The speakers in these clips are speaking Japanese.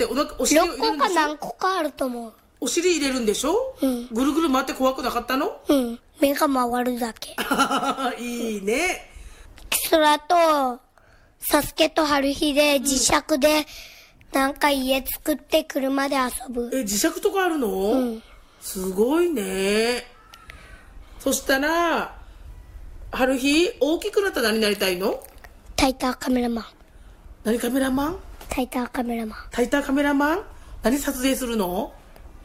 ってお尻を入れる 6個かんでしょ。 何個かあると思う。 お尻入れるんでしょ。ぐるぐる回って怖くなかったの？ 目が回るだけ。 いいね。 キスラとサスケとハルヒで磁石でなんか家作って車で遊ぶ。 磁石とかあるの？すごいね。そしたらハルヒ大きくなったら何になりたいの？ タイターカメラマン。 何カメラマン？ タイターカメラマン。 タイターカメラマン？何撮影するの？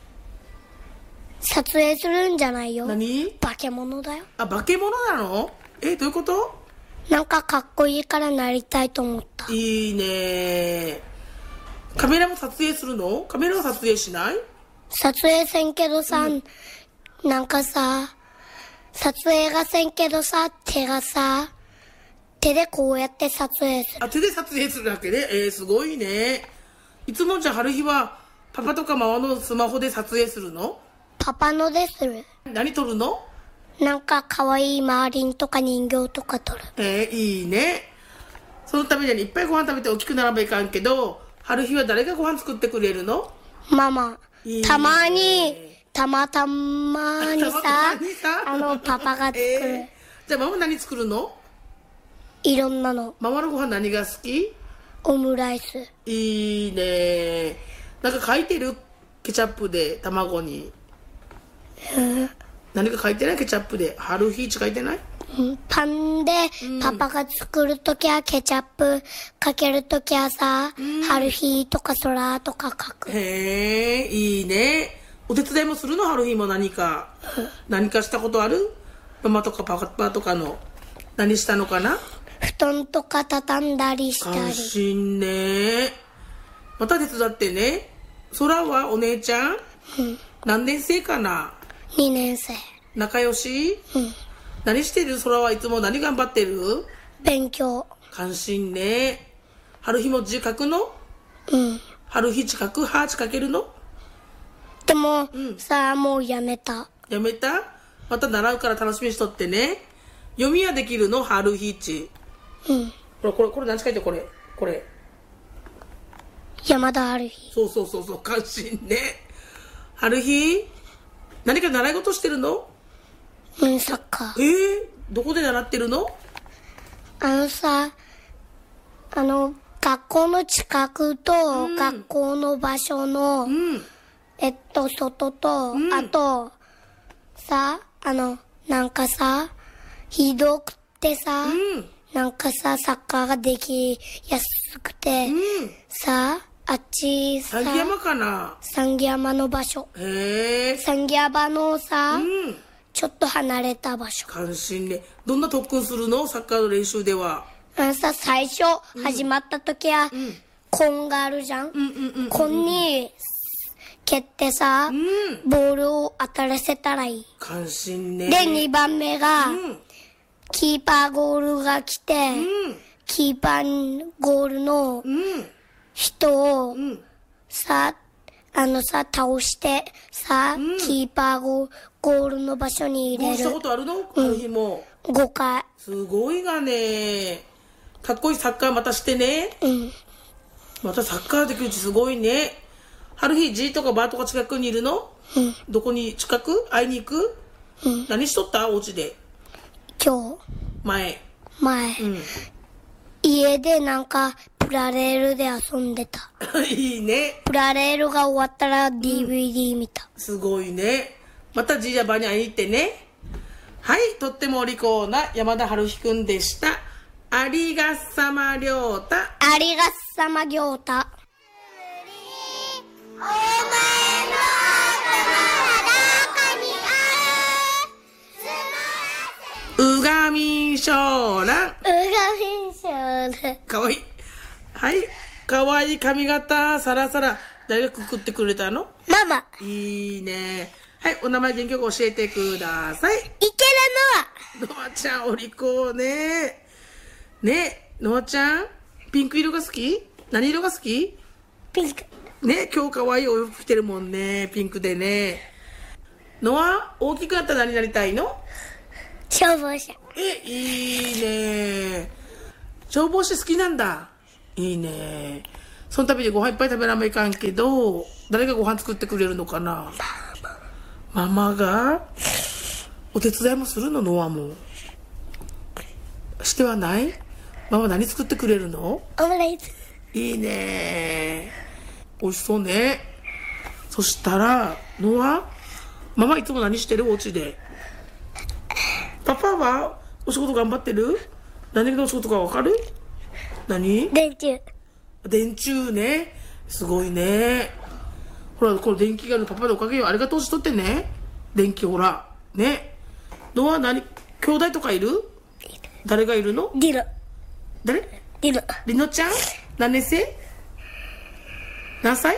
撮影するんじゃないよ。 何？ 化け物だよ。 化け物なの？どういうこと？ なんかかっこいいからなりたいと思った。 いいね。カメラも撮影するの？カメラは撮影しない？ 撮影せんけどさ、なんかさ、撮影がせんけどさ、手でこうやって撮影する。 手で撮影するだけで、すごいね。いつもじゃあ春日はパパとかママのスマホで撮影するの？ パパのでする。 何撮るの？ なんか可愛いマーリンとか人形とか撮る。 いいね。そのためにいっぱいご飯食べて大きくならばいかんけど、春日は誰がご飯作ってくれるの？ ママ。 いいね。 たまにさ、パパが作る。 じゃあママ何作るの？ いろんなの。 ママのご飯何が好き？ オムライス。 いいね。なんか書いてる？ケチャップで卵に。何か書いてない？ケチャップで春日書いてない？ パンでパパが作るときはケチャップかけるときはさ、春日とか空とか書く。 いいね。お手伝いもするの？春日も何かしたことある？ママとかパパとかの何したのかな？ 布団とか畳んだりしたり。 感心ね。また手伝ってね。空はお姉ちゃん？何年生かな ？2年生。 仲良し？何してる？空はいつも何頑張ってる？ 勉強。 感心ね。春日も字書くの？春日字書く？ハーチ書けるの？ でも、さあもうやめた。 やめた？また習うから楽しみにしとってね。読みはできるの？春日字。これ何書いて？これ山田春日。 そう感心ね。春日何か習い事してるの？ サッカー。 どこで習ってるの？ 学校の近くと、学校の場所の、外と、あと、さ、なんかさ、ひどくてさ、なんかさ、サッカーができやすくて、さ、あっちさ、 三木山かな？ 三木山の場所。三木山のさ、ちょっと離れた場所。 感心ね。どんな特訓するの？サッカーの練習では。 最初、始まった時は、コンがあるじゃん。コンに蹴ってさ、ボールを当たらせたらいい。 感心ね。 で、2番目が、キーパーゴールが来て、キーパーゴールの人を、さ、倒して、さ、キーパーゴールの場所に入れる。 したことあるの？ある日も。 5回。 すごいがね。かっこいいサッカーまたしてね。またサッカーできるってすごいね。春日 G とかバーとか近くにいるの？どこに近く？会いに行く？何しとった？お家で。 今日。 前。 家でなんか、プラレールで遊んでた。 いいね。 プラレールが終わったら DVD 見た。 すごいね。またじいやばに会いに行ってね。はい、とってもお利口な山田春日くんでした。ありがさまりょうた。 ありがさまりょうた。お前のうがみんしょうらん。かわいい。はい。かわいい髪型、さらさら。誰がくくってくれたの？ ママ。 いいね。はい、お名前元気よく教えてください。 池田ノアちゃん、お利口ね。ね、ノアちゃん、ピンク色が好き？何色が好き？ ピンク。 ね、今日かわいいお洋服着てるもんね。ピンクでね。ノア、大きくなったら何になりたいの？ 消防車。 いいね。消防士好きなんだ。いいね。 そのためにご飯いっぱい食べらんいかんけど、誰がご飯作ってくれるのかな。ママがお手伝いもするの？ノアもしてはない？ママ何作ってくれるの？ オムライス。 いいね。美味しそうね。そしたらノア、ママいつも何してる？お家で。パパはお仕事頑張ってる？何のお仕事かわかる？何？ 電柱。 電柱ね。すごいね。ほら、この電気があるパパのおかげよ。ありがとうしとってね。電気ほら。ね。ノア兄弟とかいる？誰がいるの？ リロ。 誰？ リロ。 リノちゃん？何年生？何歳？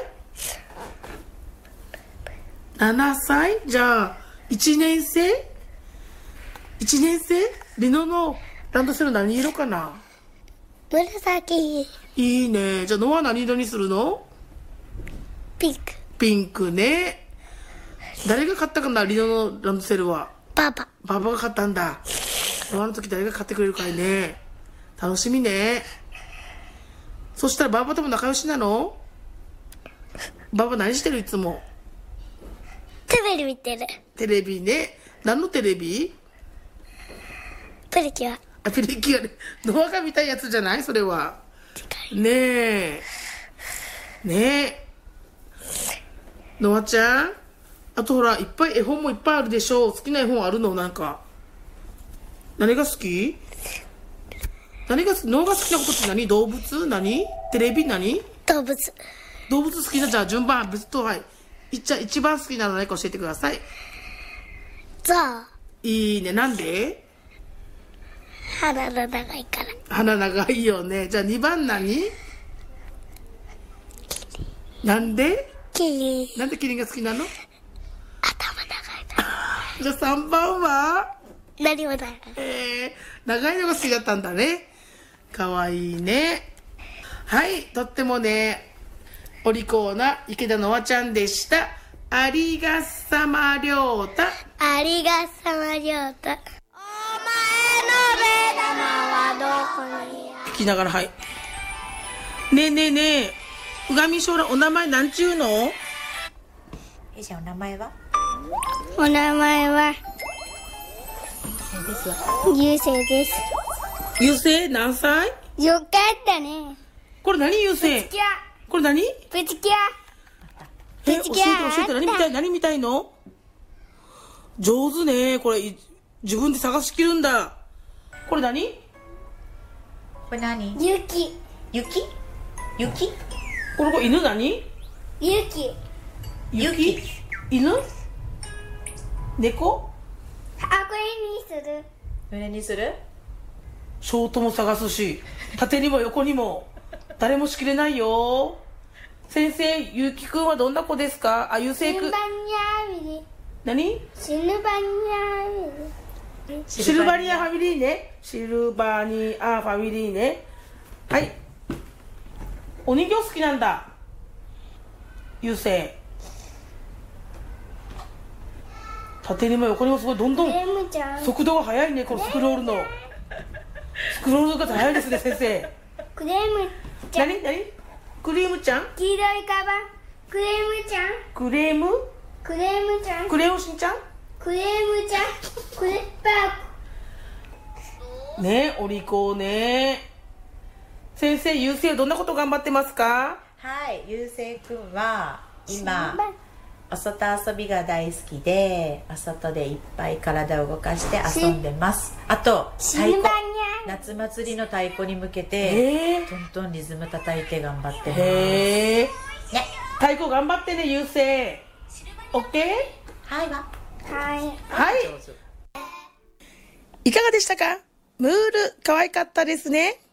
7 歳？じゃあ、1年生？ 1 年生？リノのランドセル何色かな？ 紫。 いいね。じゃあ、ノア何色にするの？ ピンク。 ピンクね。誰が買ったかな、リノのランドセルは。 パパ。 パパが買ったんだ。ノアの時誰が買ってくれるかいね。楽しみね。そしたらババとも仲良しなの？ババ何してる？いつも。 テレビ見てる。 テレビね。何のテレビ？ プリキュア。 あ、プリキュアね。ノアが見たいやつじゃない？それは。ねえ。ねえ。ノアちゃん、あとほら、いっぱい絵本もいっぱいあるでしょ。好きな絵本あるの？なんか。何が好き？何が好き？ノアが好きなことって何？動物？何？テレビ？何？ 動物。 動物好きな、じゃあ順番、別と、はい。一番好きなの何か教えてください。 ゾウ。 いいね。なんで？ 鼻の長いから。 鼻長いよね。じゃあ2番何？なんで？ キリン。 なんでキリンが好きなの？ 頭長いから。 じゃあ3番は？ 何もない。 長いのが好きだったんだね。かわいいね。はい、とってもね、お利口な池田のわちゃんでした。ありがさまりょうた。 ありがさまりょうた。お前の目玉はどこにある？ 聞きながら、はい。ねえねえねえ、うがみしょうら、お名前なんちゅうの？ じゃあお名前は？ お名前はゆうせいです。 ゆうせい何歳？ よかったね。 これ何？ゆうせい。 プチキュア。 これ何？ プチキュア。 教えて教えて、何見たいの？上手ね。これ自分で探しきるんだ。これ何？ これ何？ 雪。 雪？雪？ これ犬何？ 雪。 雪？犬？猫？ あ、これにする。 これにする？ ショートも探すし、縦にも横にも誰もしきれないよ。先生、ゆうきくんはどんな子ですか？あ、ゆうせいくん。何？ シルバニアファミリー。 シルバニアファミリーね。シルバニアファミリーね。はい。お人形好きなんだ。ゆうせい。縦にも横にもすごい、どんどん速度が速いね。このスクロールの。スクロールが速いですね、先生。 クレームちゃん。 何？クリームちゃん？ 黄色いカバン。クレームちゃん。 クレーム？ クレームちゃん。 クレヨンしんちゃん？ クレームちゃん。クレパーね、お利口ね。先生、ゆうせいどんなこと頑張ってますか？ はい、ゆうせいくんは今お外遊びが大好きで、お外でいっぱい体を動かして遊んでます。あと太鼓、夏祭りの太鼓に向けてトントンリズム叩いて頑張ってます。 ね、太鼓頑張ってね、ゆうせい。オッケー？ はいわ。 はい。 はい。いかがでしたか？ムール可愛かったですね。